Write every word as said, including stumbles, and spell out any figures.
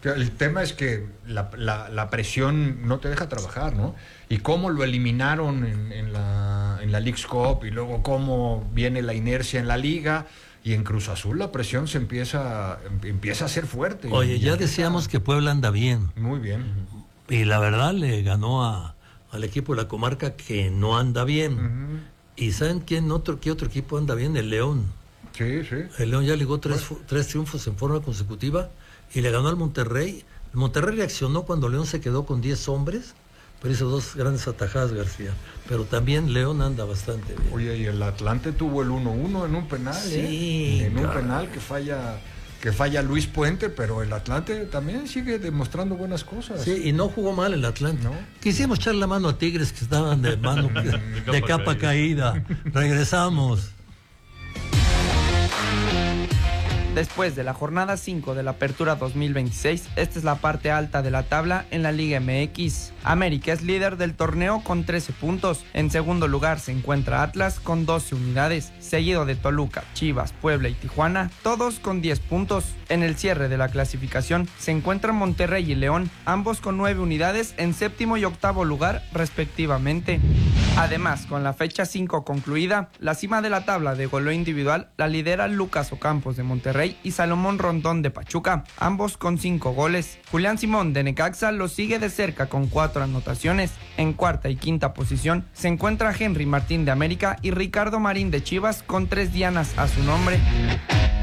El tema es que la, la, la presión no te deja trabajar, ¿no? Y cómo lo eliminaron en, en, la, en la Leagues Cup y luego cómo viene la inercia en la Liga y en Cruz Azul la presión se empieza, empieza a ser fuerte. Oye, ya empieza... decíamos que Puebla anda bien. Muy bien. Y la verdad le ganó a, al equipo de la comarca que no anda bien. Uh-huh. ¿Y saben quién otro, qué otro equipo anda bien? El León. Sí, sí. El León ya ligó tres, bueno. tres triunfos en forma consecutiva y le ganó al Monterrey. El Monterrey reaccionó cuando León se quedó con diez hombres, pero hizo dos grandes atajadas, García. Pero también León anda bastante bien. Oye, y el Atlante tuvo el uno uno en un penal, sí, ¿eh? En claro. un penal que falla que falla Luis Puente, pero el Atlante también sigue demostrando buenas cosas. Sí, y no jugó mal el Atlante. ¿No? Quisimos echar la mano a Tigres que estaban de mano de, de capa caída. Regresamos. Después de la jornada cinco de la Apertura dos mil veintiséis, esta es la parte alta de la tabla en la Liga M X. América es líder del torneo con trece puntos. En segundo lugar se encuentra Atlas con doce unidades, seguido de Toluca, Chivas, Puebla y Tijuana, todos con diez puntos. En el cierre de la clasificación se encuentran Monterrey y León, ambos con nueve unidades en séptimo y octavo lugar respectivamente. Además, con la fecha cinco concluida, la cima de la tabla de goleo individual la lidera Lucas Ocampos de Monterrey y Salomón Rondón de Pachuca, ambos con cinco goles. Julián Simón de Necaxa lo sigue de cerca con cuatro anotaciones. En cuarta y quinta posición se encuentra Henry Martín de América y Ricardo Marín de Chivas con tres dianas a su nombre.